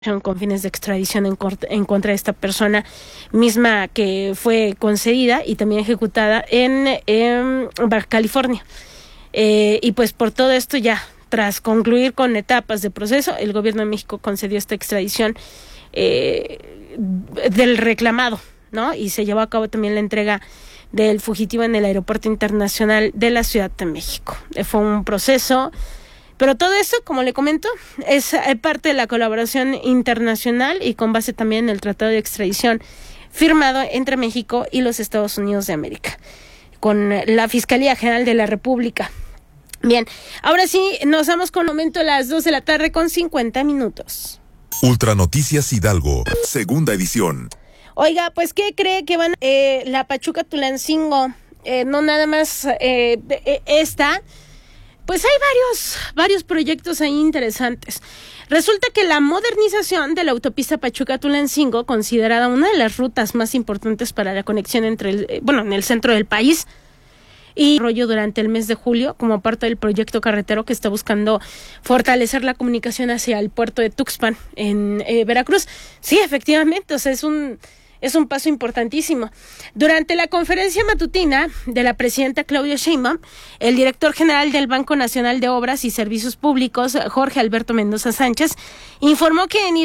con fines de extradición en contra de esta persona misma que fue concedida y también ejecutada en Baja California. Y pues por todo esto ya, tras concluir con etapas de proceso, el gobierno de México concedió esta extradición del reclamado, ¿no? Y se llevó a cabo también la entrega del fugitivo en el Aeropuerto Internacional de la Ciudad de México. Fue un proceso. Pero todo esto, como le comento, es parte de la colaboración internacional y con base también en el Tratado de Extradición firmado entre México y los Estados Unidos de América, con la Fiscalía General de la República. Bien, ahora sí, nos vamos con momento a las 2 de la tarde con 50 minutos. Ultranoticias Hidalgo, segunda edición. Oiga, pues, ¿qué cree que van la Pachuca Tulancingo? No nada más esta. Pues hay varios proyectos ahí interesantes. Resulta que la modernización de la autopista Pachuca-Tulancingo, considerada una de las rutas más importantes para la conexión en el centro del país, y rollo durante el mes de julio como parte del proyecto carretero que está buscando fortalecer la comunicación hacia el puerto de Tuxpan en Veracruz. Sí, efectivamente, o sea, es un paso importantísimo. Durante la conferencia matutina de la presidenta Claudia Sheinbaum, el director general del Banco Nacional de Obras y Servicios Públicos, Jorge Alberto Mendoza Sánchez, informó que en